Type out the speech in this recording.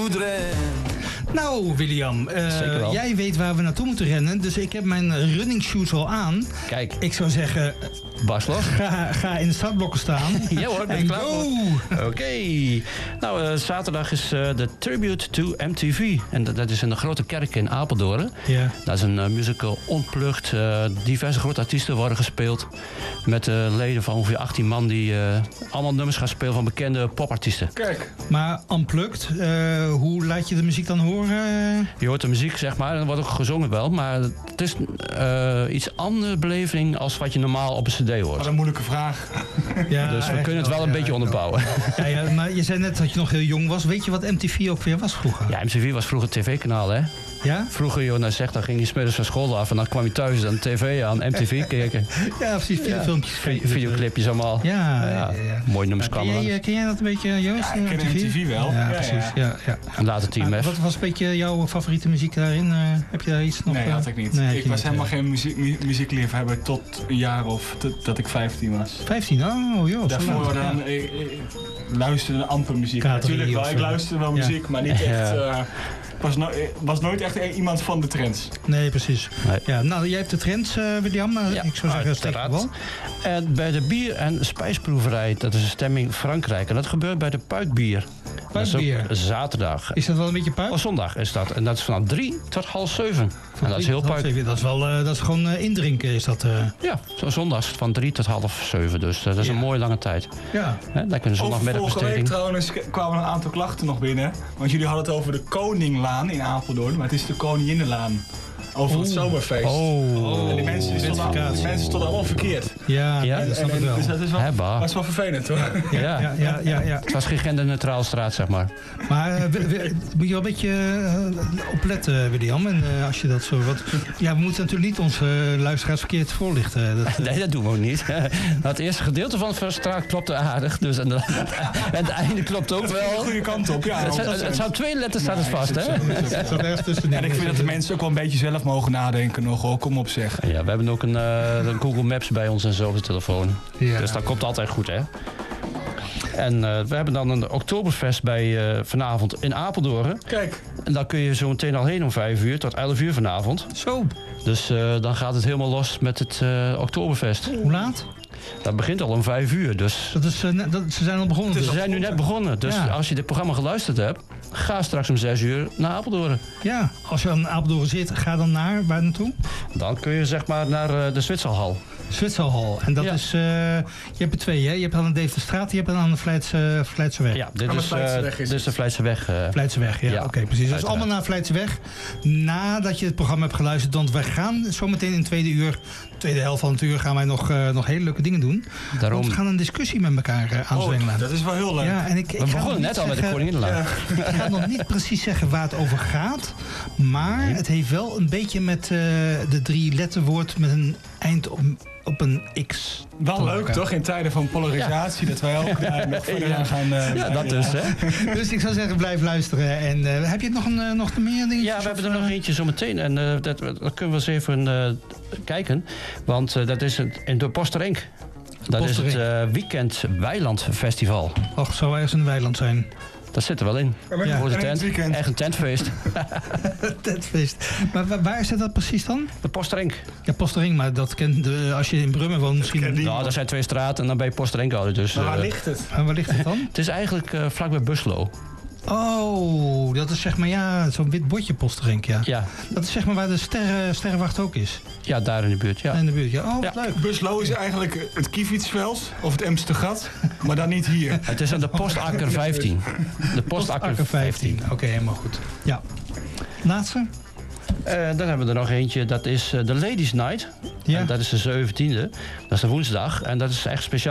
voudrais. Nou, William, jij weet waar we naartoe moeten rennen. Dus ik heb mijn running shoes al aan. Kijk. Ik zou zeggen, Bas los. ga in de startblokken staan. Ja hoor, ben ik klaar voor. Oké. Nou, zaterdag is de Tribute to MTV. En dat is in de Grote Kerk in Apeldoorn. Ja. Dat is een musical unplugged. Diverse grote artiesten worden gespeeld. Met leden van ongeveer 18 man die allemaal nummers gaan spelen van bekende popartiesten. Kijk. Maar unplugged, hoe laat je de muziek dan horen? Je hoort de muziek, zeg maar, en er wordt ook gezongen wel. Maar het is iets andere beleving als wat je normaal op een cd hoort. Wat een moeilijke vraag. Ja, dus we kunnen het wel een beetje onderbouwen. Ja, maar je zei net dat je nog heel jong was. Weet je wat MTV ook weer was vroeger? Ja, MTV was vroeger het tv-kanaal, hè? Ja? Vroeger, joh, nou zeg, dan ging je 's middags van school af en dan kwam je thuis aan de tv aan MTV kijken. Ja, precies. Filmpjes. Videoclipjes allemaal. Ja. Mooie nummers kwamen dan. Ken jij dat een beetje, Joost? Ja, ik ken MTV wel. Ja, precies. Ja. En later Team F. Wat was een beetje jouw favoriete muziek daarin? Heb je daar iets nog? Nee, had ik niet. Nee, ik was helemaal geen muziekliefhebber tot een jaar of dat ik 15 was. 15? Oh joh. Daarvoor dan, ik luisterde amper muziek. Natuurlijk wel, ik luisterde wel muziek, maar niet echt... was nooit echt iemand van de trends. Nee, precies. Nee. Ja, nou, jij hebt de trends, William. Ik zou zeggen, steek er wel. En bij de bier- en spijsproeverij, dat is een stemming Frankrijk. En dat gebeurt bij de Puikbier. Puikbier? Dat is ook zaterdag. Is dat wel een beetje puik? Oh, zondag is dat. En dat is vanaf 3 tot half 7. En dat is heel puik. Dat is gewoon indrinken, is dat? Ja, zo zondags van 3 tot half 7. Dus dat is een mooie lange tijd. Ja. Dan kunnen zondagmiddag Vorige week besteding. trouwens kwamen een aantal klachten nog binnen. Want jullie hadden het over de Koninglaan in Apeldoorn. Maar het is de Koninginnenlaan. Over het zomerfeest. Oh. En die mensen stonden allemaal verkeerd. Ja, dat snap ik wel. Dus dat is wel vervelend hoor. Ja. Het was geen genderneutrale straat, zeg maar. Maar moet je wel een beetje opletten, William. En als je dat zo... we moeten natuurlijk niet onze luisteraars verkeerd voorlichten. Nee, dat doen we ook niet. Het eerste gedeelte van de straat klopte aardig. Dus en het einde klopt ook wel. De goede kant op, ja. Het zou 2 letters staan het vast, hè? En ik vind dat de mensen ook wel een beetje zelf mogen nadenken nog hoor. Kom op zeg. Ja, we hebben ook een Google Maps bij ons en zo op de telefoon. Ja. Dus dat komt altijd goed, hè? En we hebben dan een Oktoberfest bij vanavond in Apeldoorn. Kijk. En daar kun je zo meteen al heen om 5 uur tot 11 uur vanavond. Zo. Dus dan gaat het helemaal los met het Oktoberfest. Hoe laat? Dat begint al om 5 uur, dus... Ze zijn al begonnen. Ze zijn nu net begonnen, dus als je dit programma geluisterd hebt... ga straks om 6 uur naar Apeldoorn. Ja, als je aan Apeldoorn zit, ga dan waar naartoe? Dan kun je zeg maar naar de Zwitserhal. Zwitserhal. En dat is... je hebt er 2, hè? Je hebt aan de Deventer je hebt aan de Vlijtseweg. Ja, dit is de Vlijtseweg. Vlijtseweg, ja. Oké, precies. Dat is allemaal naar Vlijtseweg. Nadat je het programma hebt geluisterd. Want wij gaan zometeen in de tweede helft van het uur gaan wij nog hele leuke dingen doen. Daarom... Want we gaan een discussie met elkaar aanzwengelen. Dat is wel heel leuk. Ja, en we begonnen net al met de Koninginnenlaan. Ik ga nog niet precies zeggen waar het over gaat. Maar het heeft wel een beetje met de 3 letterwoord met een eind op een X. Wel leuk toch, in tijden van polarisatie, dat wij ook daar nog verder aan gaan... dat dus, hè. Dus ik zou zeggen, blijf luisteren. En heb je nog meer dingen? Ja, we hebben er nog eentje zometeen. En dat kunnen we eens even kijken. Want dat is in de Posterenk. Dat is het Weekend Weiland Festival. Och, zou ergens een weiland zijn? Dat zit er wel in. Ja. Voor de tent. Echt een tentfeest. Tentfeest. Maar waar zit dat precies dan? De Posterenk. Ja, Posterenk, maar dat kent als je in Brummen woont misschien... Nou, er zijn 2 straten en dan ben je Posterenk houden. Dus, maar waar ligt het? En waar ligt het dan? Het is eigenlijk vlakbij Buslo. Oh, dat is zeg maar, zo'n wit bordje Posterenk, ja. Dat is zeg maar waar de sterrenwacht ook is. Ja, daar in de buurt, ja. In de buurt, ja. Oh, leuk. Buslo is eigenlijk het Kievietsveld of het Emstergat, maar dan niet hier. Het is aan de Postakker 15. De Postakker 15. Oké, helemaal goed. Ja. Laatste? Dan hebben we er nog eentje, dat is de Ladies Night. Ja. En dat is de 17e. Dat is de woensdag. En dat is echt speciaal.